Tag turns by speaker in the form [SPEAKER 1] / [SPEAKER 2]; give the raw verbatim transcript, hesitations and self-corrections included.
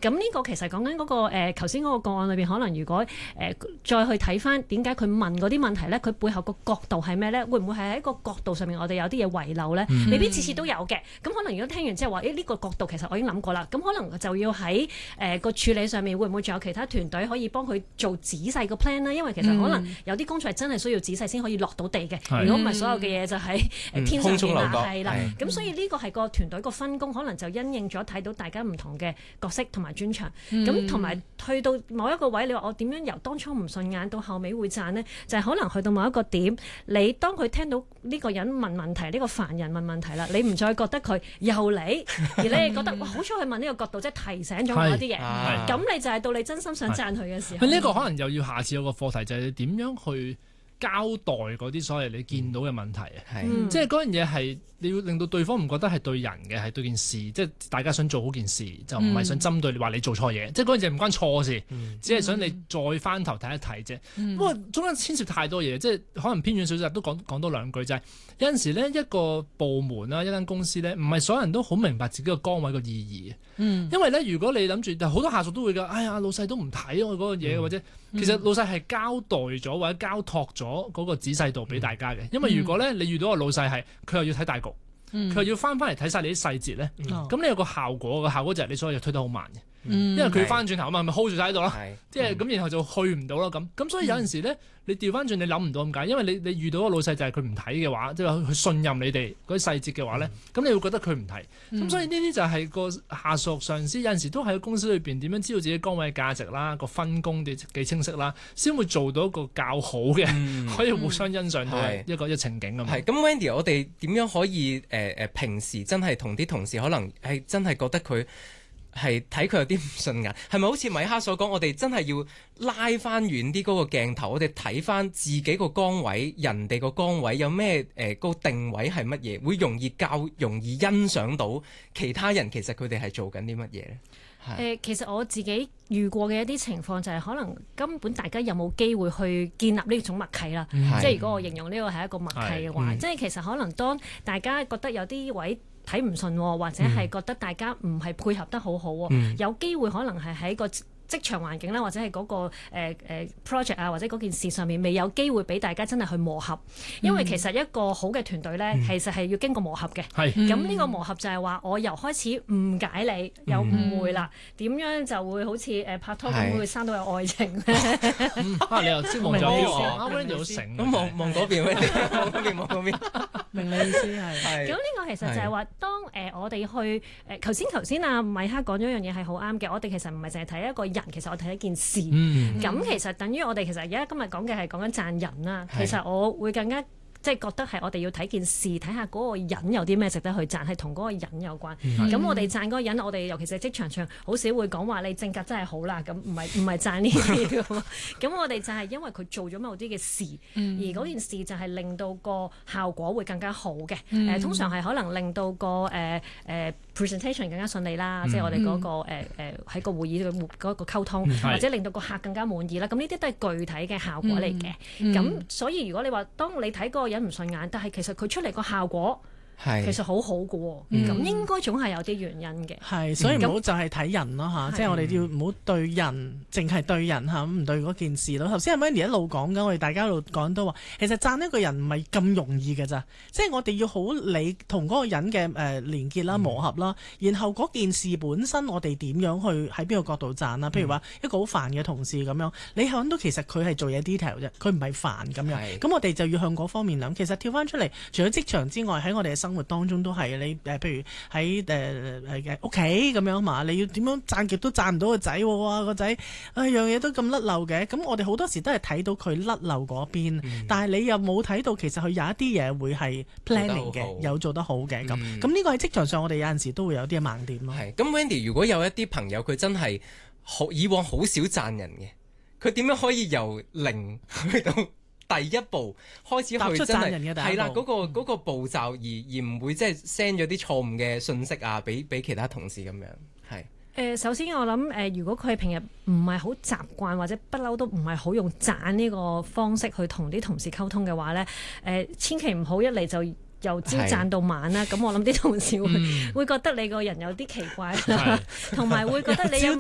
[SPEAKER 1] 咁呢個其實講緊嗰個誒頭先嗰個個案裏邊，可能如果誒、呃、再去睇翻點解佢問嗰啲問題咧，佢背後個角度係咩咧？會唔會係喺個角度上面我哋有啲嘢遺漏咧？嗯、未必次次都有嘅。咁可能如果聽完之後話，誒、欸、呢、呢個角度其實我已經諗過啦。咁可能就要喺誒個處理上面，會唔會仲有其他團隊可以幫佢做仔細個 plan 咧？因為其實可能有啲工作係真係需要仔細先可以落到地嘅。嗯、如果唔係所有嘅嘢就喺天上面啦，係啦。咁所以呢個係個團隊個分工，可能就因應咗睇到大家唔同嘅角色同埋專長。咁同埋去到某一個位，你話我點樣由當初唔順眼到後尾會讚呢？就係、是、可能去到某一個點，你當佢聽到呢個人問問題，呢、呢個凡人問問題啦，你唔再覺得佢又嚟，而你係覺得哇，好彩佢問呢個角度，即係提醒咗我一啲嘢。咁你就係到你真心想讚佢嘅時候。
[SPEAKER 2] 呢個可能又要下次有個課題，就係你點樣去交代嗰啲所謂你見到嘅問題啊，嗯、即係嗰樣嘢係你要令到對方唔覺得係對人嘅，係對件事，即係大家想做好件事，就唔係想針對你話你做錯嘢，嗯、即係嗰樣嘢唔關錯事，嗯、只係想你再翻頭睇一睇啫。不過、嗯、中間牽涉太多嘢，即係可能偏遠少少，都講講多兩句就係、是、有陣時呢，一個部門啦，一間公司呢，唔係所有人都好明白自己個崗位個意義。嗯、因為呢，如果你諗住，好多下屬都會㗎，哎呀老細都唔睇我嗰個嘢，嗯、或者其實老細係交代咗或者交託咗嗰個仔細度俾大家嘅。因為如果咧你遇到個老細係佢又要睇大局，佢、嗯、又要翻翻嚟睇晒你啲細節咧，咁、嗯、你有個效果，個效果就係你所有嘢推得好慢嘅。嗯、因為佢翻轉頭啊嘛，咪 hold 住晒喺度咯，即係咁，然後就去唔到咯咁。咁所以有陣時咧，你調翻轉你諗唔到咁解，因為你你遇到個老細就係佢唔睇嘅話，即係佢信任你哋嗰啲細節嘅話咧，咁、嗯、你會覺得佢唔睇。咁、嗯、所以呢啲就係個下屬上司有陣時都喺公司裏邊點樣知道自己崗位嘅價值啦，個分工幾幾清晰啦，先會做到一個較好嘅，嗯、可以互相欣賞到一個一個情景咁。
[SPEAKER 3] 係咁 Wendy，我哋點樣可以誒誒、呃、平時真係同啲同事可能係真係覺得佢係睇佢有啲唔順眼，係咪好似米哈所講？我哋真係要拉翻遠啲嗰個鏡頭，我哋睇翻自己個崗位，人哋個崗位有咩誒個定位係乜嘢，會容易較容易欣賞到其他人其實佢哋係做緊啲乜嘢咧？誒、
[SPEAKER 1] 呃，其實我自己遇過嘅一啲情況就係可能根本大家有冇機會去建立呢種默契啦。嗯、即係如果我形容呢個係一個默契嘅話，嗯、即係其實可能當大家覺得有啲位睇唔順，或者係覺得大家唔係配合得好好，嗯、有機會可能係喺個職場環境啦，或者係嗰、那個誒、呃呃、project 啊，或者嗰件事上面未有機會俾大家真係去磨合，因為其實一個好嘅團隊咧，嗯、其實係要經過磨合嘅。係咁呢個磨合就係話，我由開始誤解你，有誤會啦，點、嗯、樣就會好似誒拍拖咁會生到有愛情咧？
[SPEAKER 2] 啊，你又知望咗邊啊 Wendy 好醒，
[SPEAKER 3] 咁望望嗰邊，望嗰邊，望嗰邊，
[SPEAKER 1] 明你意思係。咁呢個其實就係話，當誒、呃、我哋去誒頭先頭先阿米哈講咗一樣嘢係好啱嘅，我哋其實唔係淨係睇一個人。其實我睇一件事，咁、嗯、其實等於我哋其實而家今日講嘅係講緊讚人啦。是其實我會更加即係覺得係我哋要睇件事，睇下嗰個人有啲咩值得去讚，係同嗰個人有關。咁、嗯、我哋讚嗰個人，我哋尤其是職場上好少會講話你性格真係好啦，咁唔係唔係讚呢啲嘅嘛。咁我哋就係因為佢做咗某啲嘅事，嗯、而嗰件事就係令到個效果會更加好嘅。誒、嗯呃、通常係可能令到個誒誒。呃呃 presentation 更加順利啦，嗯、即係我哋嗰、那個誒誒喺個會議嘅嗰個溝通，嗯、或者令到個客更加滿意啦。咁呢啲都係具體嘅效果嚟嘅。咁、嗯嗯、所以如果你話當你睇嗰個人唔順眼，但係其實佢出嚟個效果，係其實好好嘅喎，咁、嗯、應該總係有啲原因嘅。係，所以唔好就係睇人咯嚇，即係我哋要唔好對人，淨係對人嚇，唔對嗰件事咯。頭先阿 Wendy 一路講緊，我哋大家一路講都話，其實讚一個人唔係咁容易嘅咋，即係我哋要好理同嗰個人嘅誒、呃、連結啦、磨合啦，嗯、然後嗰件事本身我哋點樣去喺邊個角度讚啦？譬如話一個好煩嘅同事咁樣，你睇到其實佢係做嘢 detail 啫，佢唔係煩咁樣，咁是我哋就要向嗰方面諗。其實跳翻出嚟，除咗職場之外，喺我哋嘅生活當中都係你誒，譬如喺誒誒屋企咁樣嘛，你要點樣讚極都讚唔到個仔喎，個仔啊樣嘢都咁甩漏嘅，咁我哋好多時都係睇到佢甩漏嗰邊，嗯、但係你又冇睇到其實佢有一啲嘢會係 planning 嘅，有做得好嘅咁，咁呢個喺職場上我哋有陣時都會有啲盲點咯。係，咁
[SPEAKER 3] Wendy 如果有一啲朋友佢真係好以往好少讚人嘅，佢點樣可以由零去到第一步開始去真係係啦，嗰個嗰個步驟，而而唔會即係 send 咗啲錯誤嘅信息啊，俾俾其他同事咁樣係。
[SPEAKER 1] 誒，首先我諗誒，如果佢平日唔係好習慣或者不嬲都唔係好用讚呢個方式去同啲同事溝通嘅話咧，誒，千祈唔好一嚟就由朝讚到晚啦，咁我諗啲同事會、嗯、會覺得你個人有啲奇怪啦，同埋會覺得你有